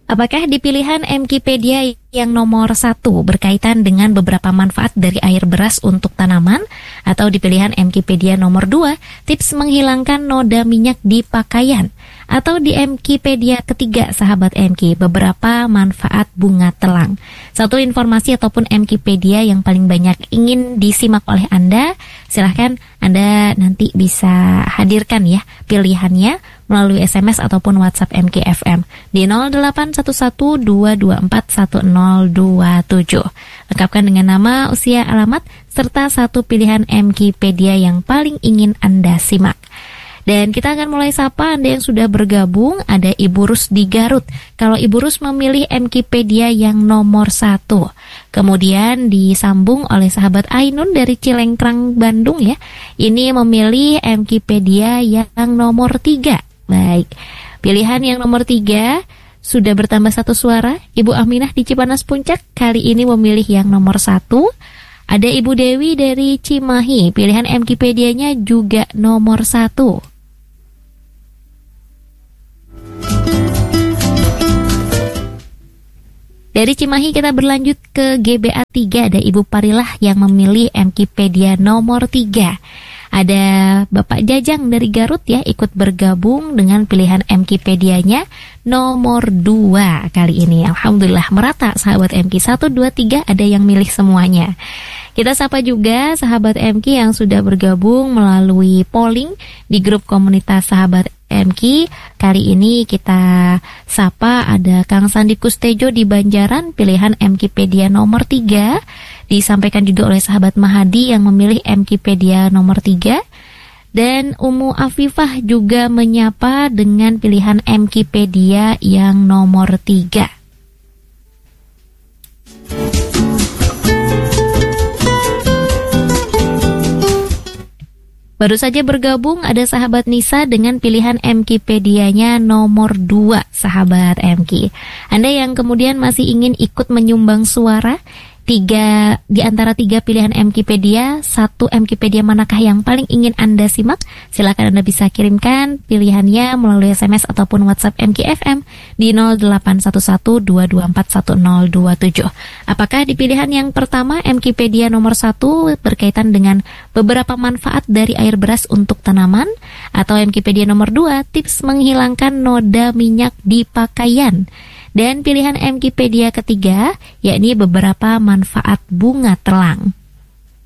Apakah di pilihan Mkipedia yang nomor 1 berkaitan dengan beberapa manfaat dari air beras untuk tanaman, atau di pilihan Mkipedia nomor 2 tips menghilangkan noda minyak di pakaian, atau di Mkipedia ketiga sahabat MK beberapa manfaat bunga telang? Satu informasi ataupun Mkipedia yang paling banyak ingin disimak oleh Anda, silahkan Anda nanti bisa hadirkan ya pilihannya melalui SMS ataupun WhatsApp MKFM di 081122411027. Lengkapkan dengan nama, usia, alamat, serta satu pilihan Mkipedia yang paling ingin Anda simak. Dan kita akan mulai sapa Anda yang sudah bergabung. Ada Ibu Rus di Garut. Kalau Ibu Rus memilih Mkipedia yang nomor 1. Kemudian disambung oleh sahabat Ainun dari Cilengkrang, Bandung ya. Ini memilih Mkipedia yang nomor 3. Baik, pilihan yang nomor 3 sudah bertambah 1 suara. Ibu Aminah di Cipanas Puncak kali ini memilih yang nomor 1. Ada Ibu Dewi dari Cimahi, pilihan Mkipedianya juga nomor 1. Dari Cimahi kita berlanjut ke GBA 3, ada Ibu Parilah yang memilih Mkipedia nomor 3. Ada Bapak Jajang dari Garut ya, ikut bergabung dengan pilihan Mkipedianya nomor 2 kali ini. Alhamdulillah merata sahabat MK, 1, 2, 3 ada yang milih semuanya. Kita sapa juga sahabat MK yang sudah bergabung melalui polling di grup komunitas sahabat MK. Kali ini kita sapa ada Kang Sandi Kustejo di Banjaran, pilihan Mkipedia nomor 3. Disampaikan juga oleh sahabat Mahadi yang memilih Mkipedia nomor 3. Dan Umu Afifah juga menyapa dengan pilihan Mkipedia yang nomor 3. Baru saja bergabung ada sahabat Nisa dengan pilihan Mkipedianya nomor 2, sahabat MK. Anda yang kemudian masih ingin ikut menyumbang suara, di antara 3 pilihan Mkipedia, 1 Mkipedia manakah yang paling ingin Anda simak? Silakan Anda bisa kirimkan pilihannya melalui SMS ataupun WhatsApp MKFM di 081122411027. Apakah di pilihan yang pertama Mkipedia nomor 1 berkaitan dengan beberapa manfaat dari air beras untuk tanaman, atau Mkipedia nomor 2 tips menghilangkan noda minyak di pakaian? Dan pilihan Mkipedia ketiga, yakni beberapa manfaat bunga telang.